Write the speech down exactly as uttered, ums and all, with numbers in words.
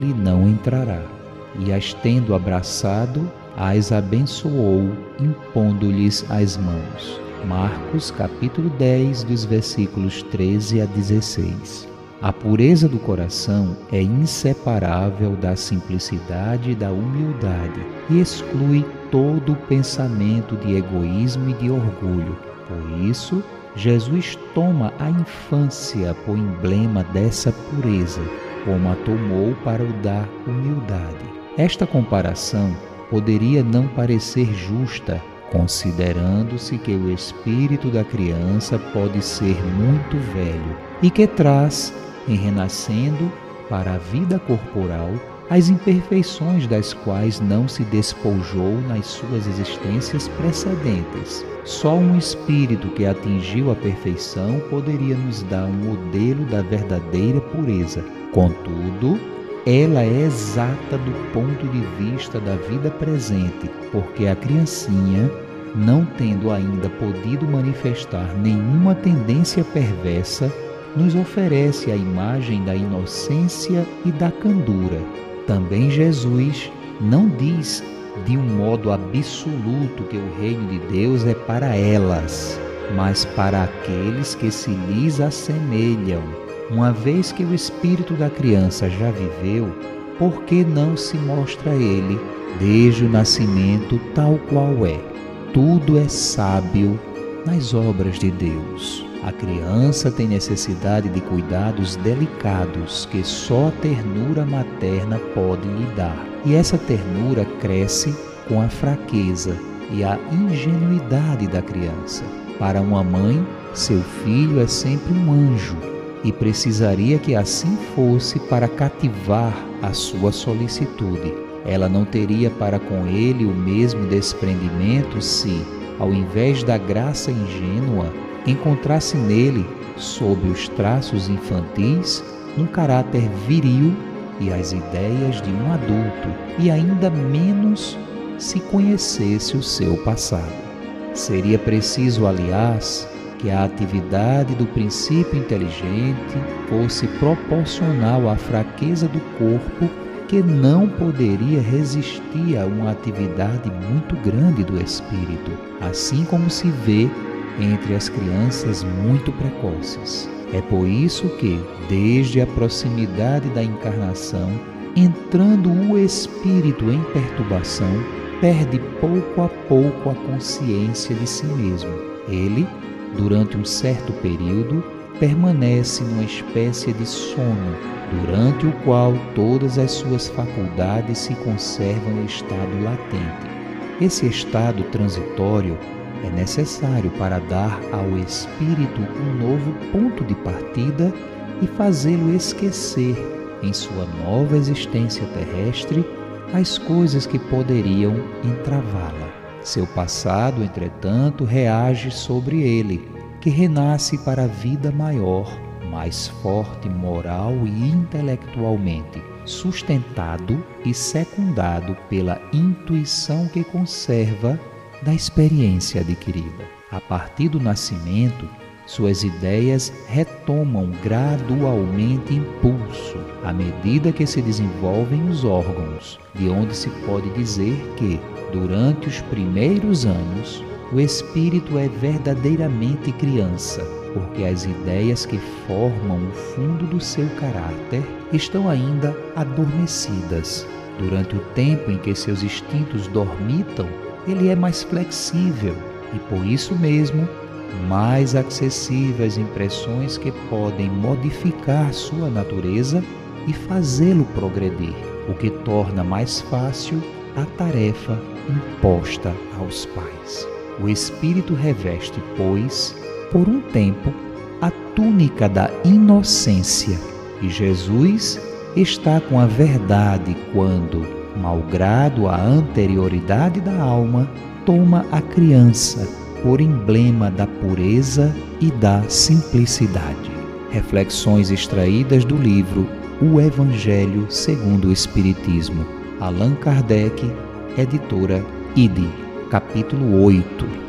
e não entrará. E as tendo abraçado, as abençoou, impondo-lhes as mãos. Marcos capítulo dez, dos versículos treze a dezesseis. A pureza do coração é inseparável da simplicidade e da humildade e exclui todo o pensamento de egoísmo e de orgulho. Por isso, Jesus toma a infância por emblema dessa pureza, como a tomou para o da humildade. Esta comparação poderia não parecer justa, considerando-se que o espírito da criança pode ser muito velho e que traz, em renascendo para a vida corporal, as imperfeições das quais não se despojou nas suas existências precedentes. Só um espírito que atingiu a perfeição poderia nos dar um modelo da verdadeira pureza. Contudo, ela é exata do ponto de vista da vida presente, porque a criancinha, não tendo ainda podido manifestar nenhuma tendência perversa, nos oferece a imagem da inocência e da candura. Também Jesus não diz de um modo absoluto que o reino de Deus é para elas, mas para aqueles que se lhes assemelham. Uma vez que o espírito da criança já viveu, por que não se mostra ele, desde o nascimento, tal qual é? Tudo é sábio nas obras de Deus. A criança tem necessidade de cuidados delicados que só a ternura materna pode lhe dar. E essa ternura cresce com a fraqueza e a ingenuidade da criança. Para uma mãe, seu filho é sempre um anjo e precisaria que assim fosse para cativar a sua solicitude. Ela não teria para com ele o mesmo desprendimento se, ao invés da graça ingênua, encontrasse nele, sob os traços infantis, um caráter viril e as ideias de um adulto, e ainda menos se conhecesse o seu passado. Seria preciso, aliás, que a atividade do princípio inteligente fosse proporcional à fraqueza do corpo, que não poderia resistir a uma atividade muito grande do espírito, assim como se vê entre as crianças muito precoces. É por isso que, desde a proximidade da encarnação, entrando o espírito em perturbação, perde pouco a pouco a consciência de si mesmo. Ele, durante um certo período, permanece numa espécie de sono, durante o qual todas as suas faculdades se conservam em estado latente. Esse estado transitório é necessário para dar ao espírito um novo ponto de partida e fazê-lo esquecer, em sua nova existência terrestre, as coisas que poderiam entravá-la. Seu passado, entretanto, reage sobre ele, que renasce para a vida maior, mais forte moral e intelectualmente, sustentado e secundado pela intuição que conserva da experiência adquirida. A partir do nascimento, suas ideias retomam gradualmente impulso à medida que se desenvolvem os órgãos, de onde se pode dizer que, durante os primeiros anos, o espírito é verdadeiramente criança, porque as ideias que formam o fundo do seu caráter estão ainda adormecidas. Durante o tempo em que seus instintos dormitam, ele é mais flexível e, por isso mesmo, mais acessível às impressões que podem modificar sua natureza e fazê-lo progredir, o que torna mais fácil a tarefa imposta aos pais. O espírito reveste, pois, por um tempo, a túnica da inocência, e Jesus está com a verdade quando, malgrado a anterioridade da alma, toma a criança por emblema da pureza e da simplicidade. Reflexões extraídas do livro O Evangelho segundo o Espiritismo, Allan Kardec, editora I D E, capítulo oito.